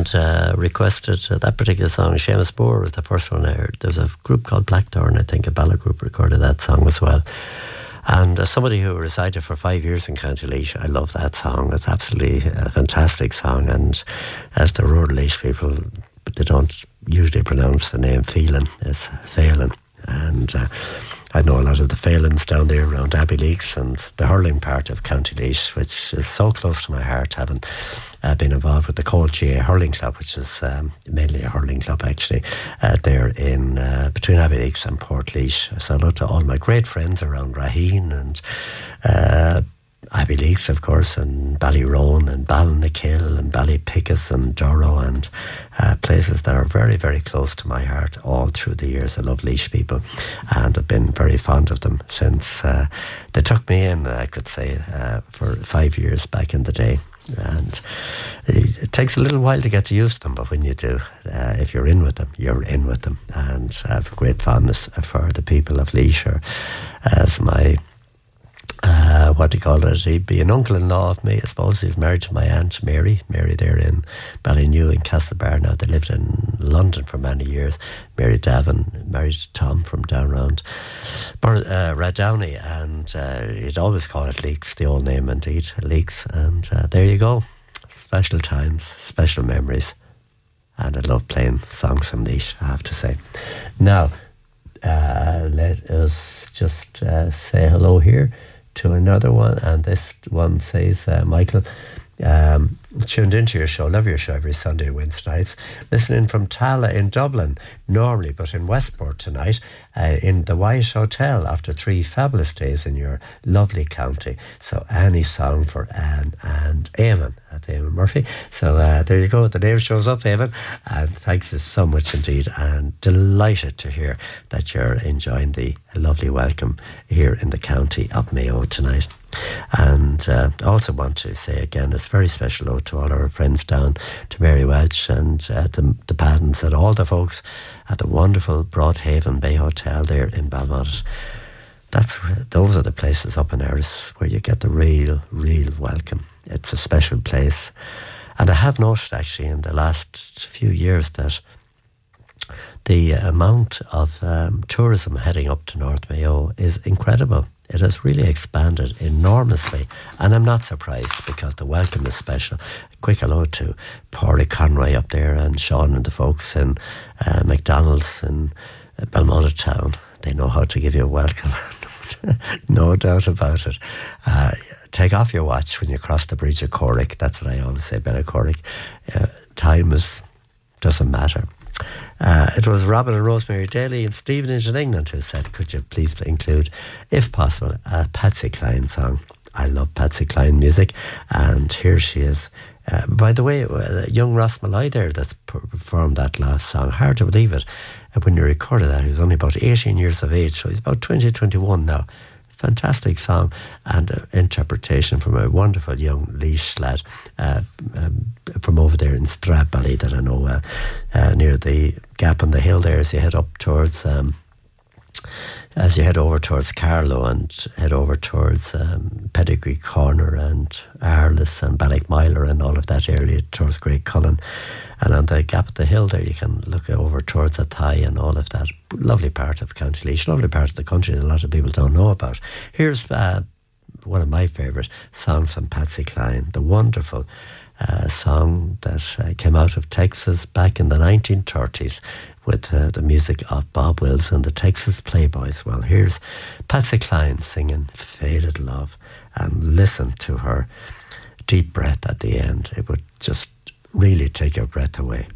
and requested that particular song. Seamus Moore was the first one I heard. There was a group called Blackthorn, I think, a ballad group recorded that song as well. And as somebody who resided for 5 years in County Laois, I love that song. It's absolutely a fantastic song. And as the rural Laois people, they don't usually pronounce the name Phelan. It's Phelan. And I know a lot of the Phelans down there around Abbeyleix and the hurling part of County Laois, which is so close to my heart, having been involved with the Colt GA Hurling Club, which is mainly a hurling club actually, there in between Abbeyleix and Portlaoise. So hello to all my great friends around Raheen and Abbeyleix, of course, and Ballyroan and Ballinnakill and Ballypickus and Durrow, and places that are very, very close to my heart all through the years. I love Laois people and I've been very fond of them since they took me in, I could say, for 5 years back in the day. And it takes a little while to get used to them, but when you do, if you're in with them, you're in with them. And I have a great fondness for the people of Laois, as my what do you call it? He'd be an uncle-in-law of me, I suppose. He was married to my aunt Mary there in Ballynew in Castlebar. Now they lived in London for many years. Mary Davin, married to Tom from down around Rathdowney, and he'd always call it Leeks, the old name indeed, Leeks. And there you go. Special times, special memories. And I love playing songs from Laois, I have to say. Now, let us just say hello here to another one, and this one says, Michael, tuned into your show, love your show every Sunday and Wednesday nights, listening from Tala in Dublin normally, but in Westport tonight, in the Wyatt Hotel after 3 fabulous days in your lovely county. So any song for Anne and Eamon at Eamon Murphy. So there you go, the name shows up, Eamon, and thanks so much indeed, and delighted to hear that you're enjoying the lovely welcome here in the county of Mayo tonight. And I also want to say again, it's very special hello to all our friends down to Mary Welch and the Paddens and all the folks at the wonderful Broadhaven Bay Hotel there in Balmont. Those are the places up in Erris where you get the real welcome. It's a special place. And I have noticed actually in the last few years that the amount of tourism heading up to North Mayo is incredible. It has really expanded enormously, and I'm not surprised because the welcome is special. Quick hello to Pádraig Conroy up there and Sean and the folks in McDonald's in Balmont Town. They know how to give you a welcome, no doubt about it. Take off your watch when you cross the bridge of Corrick. That's what I always say about Corrick. Time doesn't matter. It was Robin and Rosemary Daly in Stevenage in England who said, could you please include, if possible, a Patsy Cline song. I love Patsy Cline music, and here she is. By the way, young Ross Malloy there that's performed that last song, hard to believe it. When you recorded that, he was only about 18 years of age, so he's about 20, 21 now. Fantastic song and interpretation from a wonderful young Laois lad from over there in Stradbally that I know well, near the gap on the hill there as you head up towards as you head over towards Carlow and head over towards Pedigree Corner and Arliss and Ballycmyler and all of that area towards Great Cullen. And on the gap of the hill there you can look over towards Athy and all of that. Lovely part of County Laois, lovely part of the country that a lot of people don't know about. Here's one of my favourite songs from Patsy Cline, the wonderful song that came out of Texas back in the 1930s with the music of Bob Wills and the Texas Playboys. Well, here's Patsy Cline singing Faded Love, and listen to her deep breath at the end. It would just really take your breath away.